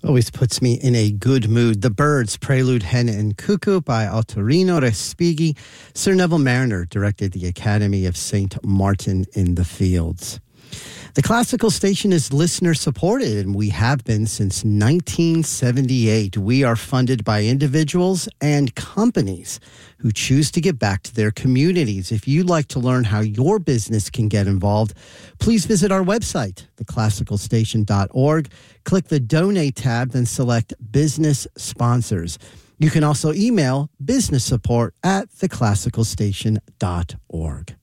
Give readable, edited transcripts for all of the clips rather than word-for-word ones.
Always puts me in a good mood. The Birds, Prelude, Hen and Cuckoo by Ottorino Respighi. Sir Neville Mariner directed the Academy of St. Martin in the Fields. The Classical Station is listener-supported, and we have been since 1978. We are funded by individuals and companies who choose to give back to their communities. If you'd like to learn how your business can get involved, please visit our website, theclassicalstation.org. Click the Donate tab, then select Business Sponsors. You can also email businesssupport@theclassicalstation.org.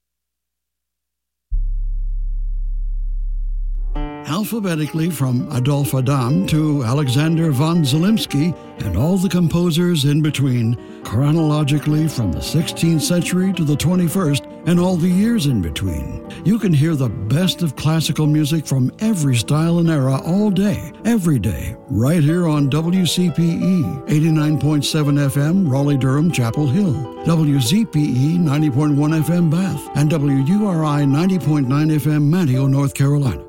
Alphabetically from Adolphe Adam to Alexander von Zelensky and all the composers in between, chronologically from the 16th century to the 21st and all the years in between. You can hear the best of classical music from every style and era all day, every day, right here on WCPE 89.7 FM, Raleigh-Durham, Chapel Hill, WZPE 90.1 FM, Bath, and WURI 90.9 FM, Manteo, North Carolina.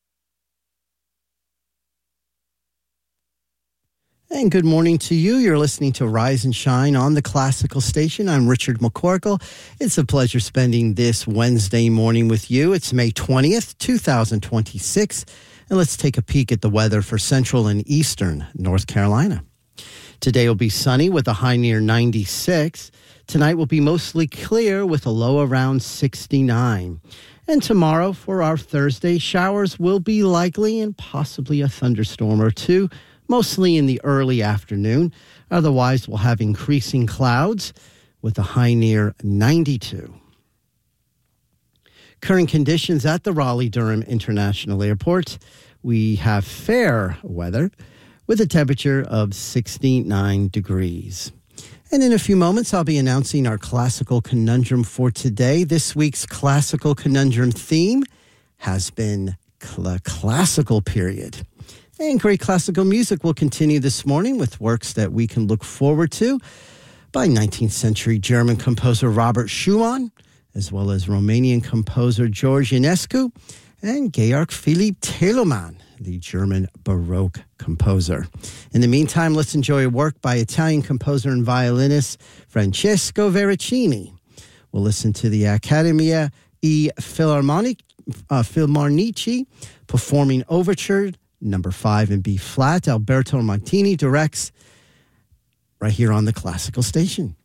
And good morning to you. You're listening to Rise and Shine on the Classical Station. I'm Richard McCorkle. It's a pleasure spending this Wednesday morning with you. It's May 20th, 2026. And let's take a peek at the weather for central and eastern North Carolina. Today will be sunny with a high near 96. Tonight will be mostly clear with a low around 69. And tomorrow for our Thursday, showers will be likely and possibly a thunderstorm or two, mostly in the early afternoon. Otherwise, we'll have increasing clouds with a high near 92. Current conditions at the Raleigh-Durham International Airport. We have fair weather with a temperature of 69 degrees. And in a few moments, I'll be announcing our classical conundrum for today. This week's classical conundrum theme has been classical period. And great classical music will continue this morning with works that we can look forward to by 19th century German composer Robert Schumann, as well as Romanian composer George Enescu, and Georg Philipp Telemann, the German Baroque composer. In the meantime, let's enjoy a work by Italian composer and violinist Francesco Veracini. We'll listen to the Accademia e Filarmonici performing Overture Number 5 in B flat. Alberto Martini directs right here on the Classical Station.